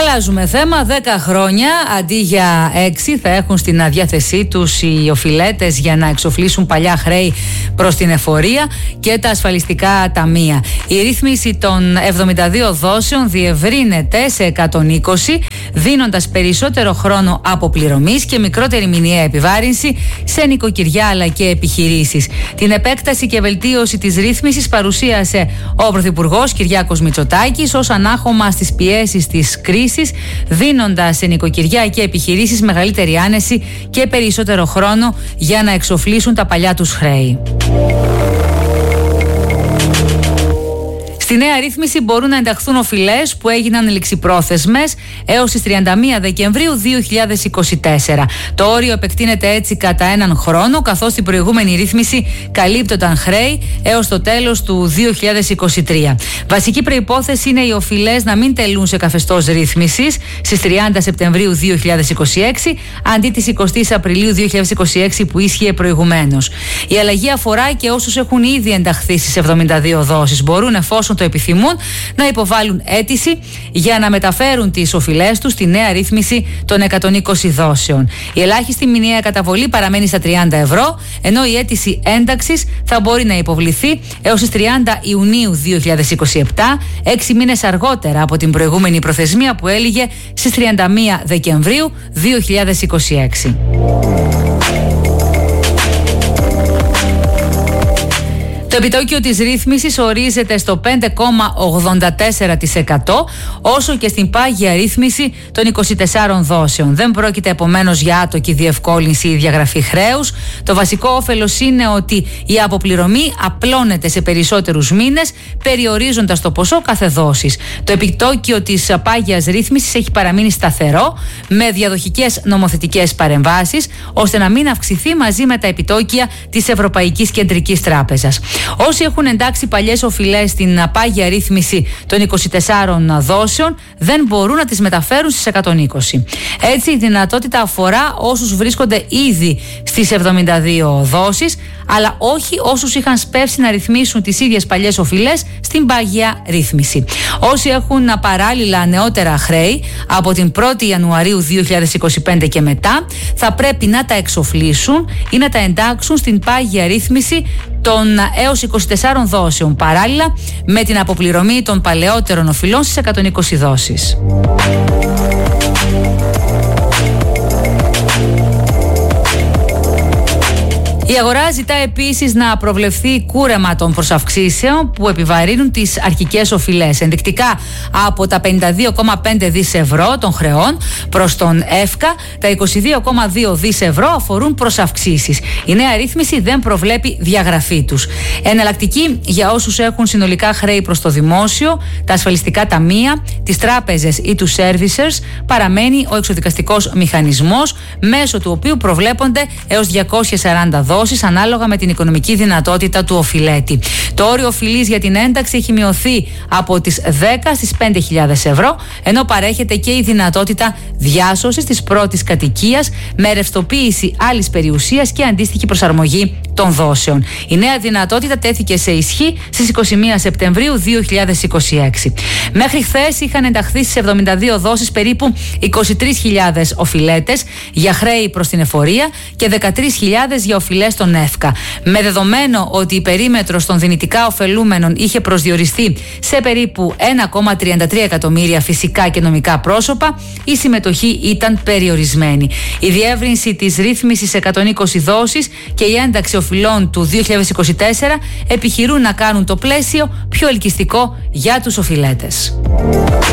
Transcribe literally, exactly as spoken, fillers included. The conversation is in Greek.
Αλλάζουμε θέμα. δέκα χρόνια αντί για έξι θα έχουν στην διάθεσή τους οι οφειλέτες για να εξοφλήσουν παλιά χρέη προς την εφορία και τα ασφαλιστικά ταμεία. Η ρύθμιση των εβδομήντα δύο δόσεων διευρύνεται σε εκατόν είκοσι, δίνοντας περισσότερο χρόνο αποπληρωμής και μικρότερη μηνιαία επιβάρυνση σε νοικοκυριά αλλά και επιχειρήσεις. Την επέκταση και βελτίωση της ρύθμισης παρουσίασε ο Πρωθυπουργός Κυριάκος Μητσοτάκης ως ανάχωμα στις πιέσεις της κρίσης, δίνοντας σε νοικοκυριά και επιχειρήσεις μεγαλύτερη άνεση και περισσότερο χρόνο για να εξοφλήσουν τα παλιά τους χρέη. Στη νέα ρύθμιση μπορούν να ενταχθούν οφειλές που έγιναν ληξιπρόθεσμες έως τις τριάντα μία Δεκεμβρίου δύο χιλιάδες είκοσι τέσσερα. Το όριο επεκτείνεται έτσι κατά έναν χρόνο, καθώς στην προηγούμενη ρύθμιση καλύπτονταν χρέη έως το τέλος του δύο χιλιάδες είκοσι τρία. Βασική προϋπόθεση είναι οι οφειλές να μην τελούν σε καθεστώς ρύθμισης στις τριάντα Σεπτεμβρίου δύο χιλιάδες είκοσι έξι αντί της εικοστής Απριλίου δύο χιλιάδες είκοσι έξι που ίσχυε προηγουμένως. Η αλλαγή αφορά και όσους έχουν ήδη ενταχθεί στις εβδομήντα δύο δόσεις. Μπορούν, εφόσον το επιθυμούν, να υποβάλουν αίτηση για να μεταφέρουν τις οφειλές τους στη νέα ρύθμιση των εκατόν είκοσι δόσεων. Η ελάχιστη μηνιαία καταβολή παραμένει στα τριάντα ευρώ, ενώ η αίτηση ένταξης θα μπορεί να υποβληθεί έως τις τριάντα Ιουνίου δύο χιλιάδες είκοσι επτά, έξι μήνες αργότερα από την προηγούμενη προθεσμία που έλυγε στις τριάντα μία Δεκεμβρίου δύο χιλιάδες είκοσι έξι. Το επιτόκιο της ρύθμισης ορίζεται στο πέντε κόμμα ογδόντα τέσσερα τοις εκατό, όσο και στην πάγια ρύθμιση των είκοσι τεσσάρων δόσεων. Δεν πρόκειται επομένως για άτοκη διευκόλυνση ή διαγραφή χρέους. Το βασικό όφελος είναι ότι η αποπληρωμή απλώνεται σε περισσότερους μήνες, περιορίζοντας το ποσό κάθε δόσης. Το επιτόκιο της πάγιας ρύθμισης έχει παραμείνει σταθερό, με διαδοχικές νομοθετικές παρεμβάσεις, ώστε να μην αυξηθεί μαζί με τα επιτόκια της Ευρωπαϊκής Κεντρικής Τράπεζας. Όσοι έχουν εντάξει παλιές οφειλές στην πάγια ρύθμιση των είκοσι τεσσάρων δόσεων δεν μπορούν να τις μεταφέρουν στις εκατόν είκοσι. Έτσι, η δυνατότητα αφορά όσους βρίσκονται ήδη στις εβδομήντα δύο δόσεις, αλλά όχι όσους είχαν σπεύσει να ρυθμίσουν τις ίδιες παλιές οφειλές στην πάγια ρύθμιση. Όσοι έχουν παράλληλα νεότερα χρέη από την πρώτη Ιανουαρίου δύο χιλιάδες είκοσι πέντε και μετά θα πρέπει να τα εξοφλήσουν ή να τα εντάξουν στην πάγια ρύθμιση των έως είκοσι τεσσάρων δόσεων, παράλληλα με την αποπληρωμή των παλαιότερων οφειλών στις εκατόν είκοσι δόσεις. Η αγορά ζητά επίσης να προβλεφθεί κούρεμα των προσαυξήσεων που επιβαρύνουν τις αρχικές οφειλές. Ενδεικτικά, από τα πενήντα δύο κόμμα πέντε δις ευρώ των χρεών προς τον ΕΦΚΑ, τα είκοσι δύο κόμμα δύο δις ευρώ αφορούν προσαυξήσεις. Η νέα ρύθμιση δεν προβλέπει διαγραφή τους. Εναλλακτική για όσους έχουν συνολικά χρέη προς το δημόσιο, τα ασφαλιστικά ταμεία, τις τράπεζες ή τους servicers παραμένει ο εξοδικαστικός μηχανισμός, μέσω του οποίου προβλέπονται έως διακόσιες σαράντα δόσεις ανάλογα με την οικονομική δυνατότητα του οφειλέτη. Το όριο οφειλής για την ένταξη έχει μειωθεί από τις δέκα στις πέντε χιλιάδες ευρώ, ενώ παρέχεται και η δυνατότητα διάσωσης της πρώτης κατοικίας με ρευστοποίηση άλλης περιουσίας και αντίστοιχη προσαρμογή των δόσεων. Η νέα δυνατότητα τέθηκε σε ισχύ στις είκοσι μία Σεπτεμβρίου δύο χιλιάδες είκοσι έξι. Μέχρι χθες είχαν ενταχθεί στις εβδομήντα δύο δόσεις περίπου είκοσι τρεις χιλιάδες οφειλέτες για χρέη προς την εφορία και δεκατρείς χιλιάδες για οφειλές στον ΕΦΚΑ. Με δεδομένο ότι η περίμετρος των δυνητικά ωφελούμενων είχε προσδιοριστεί σε περίπου ένα κόμμα τριάντα τρία εκατομμύρια φυσικά και νομικά πρόσωπα, η συμμετοχή ήταν περιορισμένη. Η διεύρυνση της ρύθμισης εκατόν είκοσι δόσεις και η ένταξη οφειλών του δύο χιλιάδες είκοσι τέσσερα επιχειρούν να κάνουν το πλαίσιο πιο ελκυστικό για τους οφειλέτες.